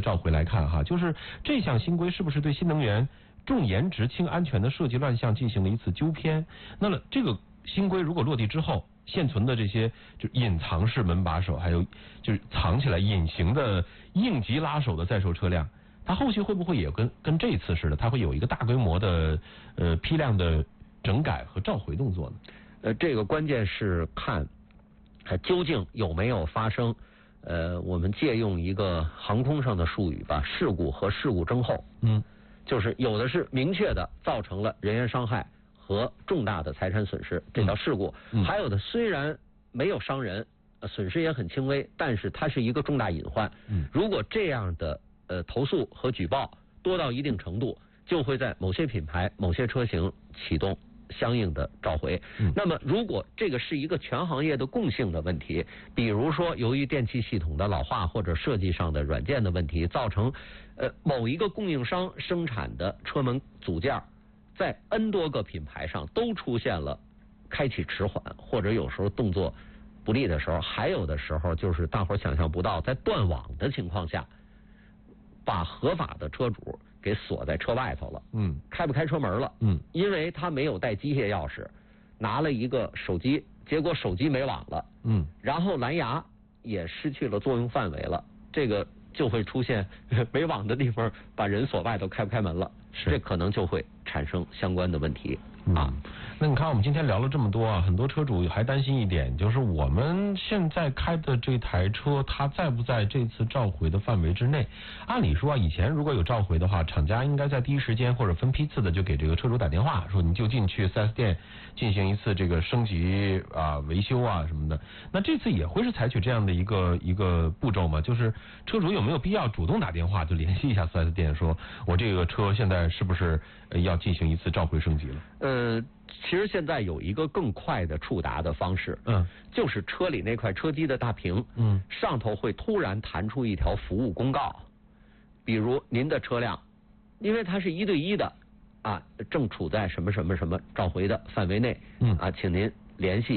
的召回来看哈，就是这项新规是不是对新能源重颜值轻安全的设计乱象进行了一次纠偏？那么这个新规如果落地之后，现存的这些就隐藏式门把手，还有就是藏起来隐形的应急拉手的在售车辆，它后续会不会也跟这次似的，它会有一个大规模的批量的整改和召回动作呢？ 这个关键是看究竟有没有发生我们借用一个航空上的术语吧，事故和事故征后。就是有的是明确的造成了人员伤害和重大的财产损失，这叫事故。还有的虽然没有伤人，损失也很轻微，但是它是一个重大隐患。如果这样的投诉和举报多到一定程度，就会在某些品牌、某些车型启动相应的召回。那么如果这个是一个全行业的共性的问题，比如说由于电气系统的老化或者设计上的软件的问题，造成某一个供应商生产的车门组件在 N 多个品牌上都出现了开启迟缓，或者有时候动作不利的时候，还有的时候就是大伙想象不到，在断网的情况下把合法的车主给锁在车外头了，开不开车门了，因为他没有带机械钥匙，拿了一个手机，结果手机没网了，然后蓝牙也失去了作用范围了，这个就会出现没网的地方把人锁外头，开不开门了，这可能就会产生相关的问题啊。 那你看我们今天聊了这么多啊，很多车主还担心一点，就是我们现在开的这台车它在不在这次召回的范围之内？按理说以前如果有召回的话，厂家应该在第一时间或者分批次的就给这个车主打电话，说你就进去 4S 店进行一次这个升级啊、维修啊什么的。那这次也会是采取这样的一个步骤吗？就是车主有没有必要主动打电话就联系一下 4S 店，说我这个车现在是不是要进行一次召回升级了？ 其实现在有一个更快的触达的方式，就是车里那块车机的大屏，上头会突然弹出一条服务公告，比如您的车辆，因为它是1对1的啊，正处在什么什么什么召回的范围内，请您联系